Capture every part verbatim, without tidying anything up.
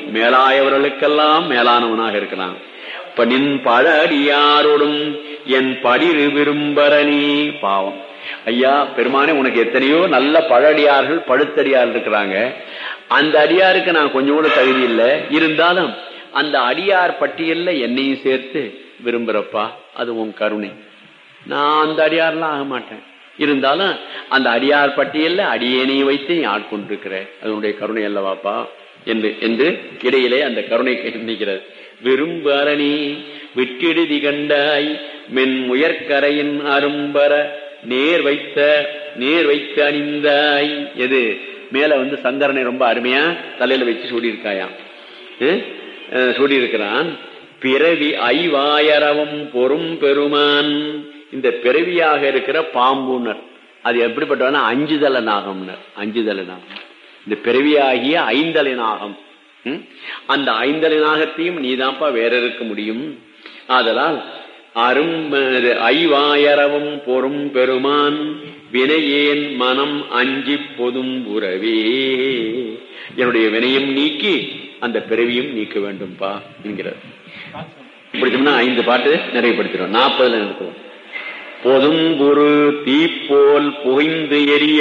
மேலாயவர்களுக்கெல்லாம் மேலானவனாக இருக்கிறான். இப்ப நின் பழ அடியாரோடும் என் படிரு விரும்பரணி. பாவம் ஐயா பெருமானே, உனக்கு எத்தனையோ நல்ல பழடியார்கள் பழுத்தடியார் இருக்கிறாங்க. அந்த அடியாருக்கு நான் கொஞ்சம் கூட தகுதி இல்லை, இருந்தாலும் அந்த அடியார் பட்டியல்ல என்னையும் சேர்த்து விரும்புறப்பா, அது உன் கருணை. நான் அந்த அடியார்லாம் ஆக மாட்டேன், இருந்தாலும் அந்த அடியார் பட்டியல்ல அடியேனையும் வைத்து நீ ஆட்கொண்டிருக்கிற, அதனுடைய கருணை அல்லவாப்பா என்று என்று இடையிலே அந்த கருணை நிற்கிறது. விரும்பரணி விட்டிடுதி கண்டாய் மென் முயற்கரையின் அரும்பர நேர் வைத்த நேர் வைத்து அணிந்தாய். எது மேல வந்து சங்கரனை ரொம்ப அருமையா தலையில வச்சு சூடியிருக்காயாம், சூடியிருக்கிறான். பிறவி ஐவாயரவம் பொறும் பெருமான். இந்த பிறவியாக இருக்கிற பாம்புனர் அது எப்படிப்பட்டவனா அஞ்சுதல நாகம்னர். அஞ்சுதல நாகம் இந்த பிறவியாகிய ஐந்தலை நாகம். அந்த ஐந்தலை நாகத்தையும் நீதான்ப்பா வேற இருக்க முடியும். ஆதலால் அரும் ஐவாயரவும் பொறும் பெருமான் வினையேன் மனம் அஞ்சி பொதும் உறவே. என்னுடைய வினையும் நீக்கி அந்த பிறவியும் நீக்க வேண்டும்பா என்கிறார். பிடிச்சோம்னா ஐந்து பாட்டு நிறைவுபடுத்திடும், நாற்பதுல நிறுத்துவோம். பொதும் குரு தீப்போல் புகைந்து எரிய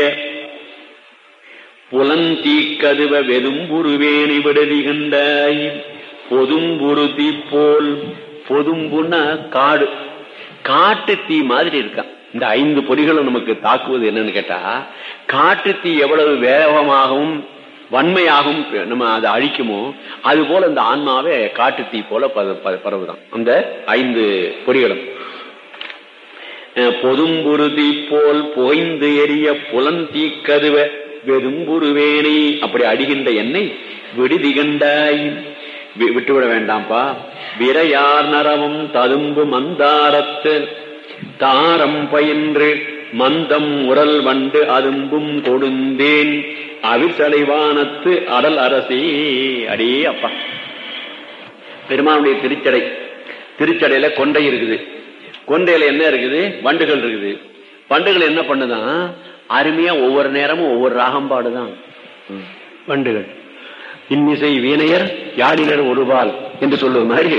புலந்தீக்கதுவ வெதும்புருவேணி விடுதி கண்டாய். பொதும்புரு தீப்போல், பொதும்புன்னா காடு, காட்டு தீ மாதிரி இருக்கான். இந்த ஐந்து பொறிகளும் நமக்கு தாக்குவது என்னன்னு கேட்டா, காட்டு தீ எவ்வளவு வேகமாகவும் வன்மையாகவும் நம்ம அதை அழிக்குமோ அது போல இந்த ஆன்மாவே காட்டு தீ போல பரவுதான் அந்த ஐந்து பொறிகளும். பொதும்புரு தீ போல் புகைந்து எரிய புலந்தீக்கதுவ வெதும்புருவேணி. அப்படி அடிகின்ற எண்ணெய் விடுதி கண்டாய், விட்டுவிட வேண்டாம்ப்பா. விரையார் நரமும் ததும்பு மந்தாரத்து தாரம் பயின்று மந்தம் உரல் வண்டு அதும்பும் கொடுந்தேன் அவிசலைவானத்து அடல் அரசி. அடே அப்பா, பெருமானுடைய திருச்சடை, திருச்சடையில கொண்டை இருக்குது, கொண்டையில என்ன இருக்குது, வண்டுகள் இருக்குது. வண்டுகள் என்ன பண்ணுதான், அருமையா ஒவ்வொரு நேரமும் ஒவ்வொரு ராகம்பாடுதான் வண்டுகள். இன்னிசை வீணையர் யாழினர் ஒருபால் என்று சொல்லுவது மாதிரி.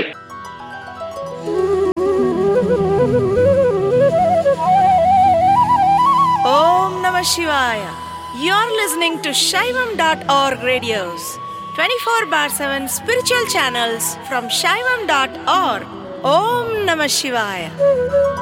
Om Namah Shivaya. You're listening to Shaivam dot org radios, twenty-four bar seven spiritual channels from Shaivam dot org. Om Namah Shivaya.